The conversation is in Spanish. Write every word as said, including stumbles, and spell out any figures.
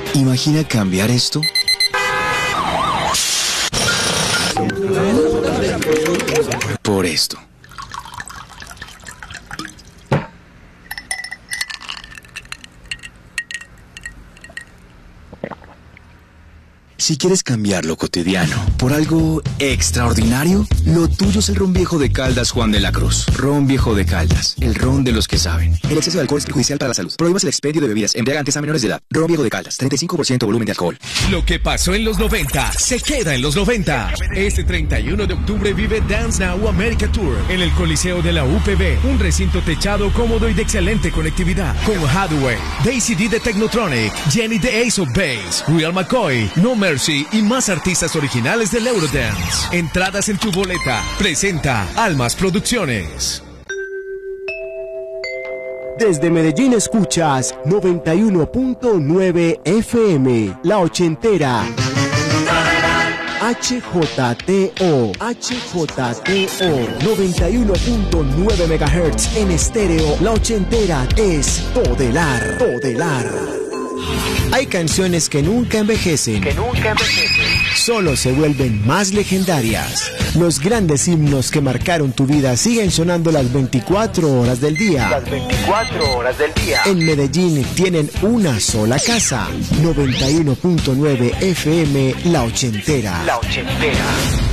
Imagina cambiar esto por esto. Si quieres cambiar lo cotidiano por algo extraordinario, lo tuyo es el ron viejo de Caldas Juan de la Cruz. Ron viejo de Caldas, el ron de los que saben. El exceso de alcohol es perjudicial para la salud. Prohíbas el expendio de bebidas embriagantes a menores de edad. Ron viejo de Caldas, treinta y cinco por ciento volumen de alcohol. Lo que pasó en los noventa se queda en los noventa. Este treinta y uno de octubre vive Dance Now America Tour en el Coliseo de la U P B. Un recinto techado, cómodo y de excelente conectividad. Con Hathaway, Daisy D de Technotronic, Jenny de Ace of Base, Real McCoy, No Mercy y más artistas originales del Eurodance. Entradas en tu boleta. Presenta Almas Producciones. Desde Medellín escuchas noventa y uno punto nueve F M, La Ochentera. H J T O, H J T O, noventa y uno punto nueve megahertz en estéreo. La Ochentera es Todelar, Todelar. Hay canciones que nunca envejecen, que nunca envejecen, solo se vuelven más legendarias. Los grandes himnos que marcaron tu vida siguen sonando las veinticuatro horas del día. Las veinticuatro horas del día. En Medellín tienen una sola casa. noventa y uno punto nueve F M, La Ochentera. La Ochentera.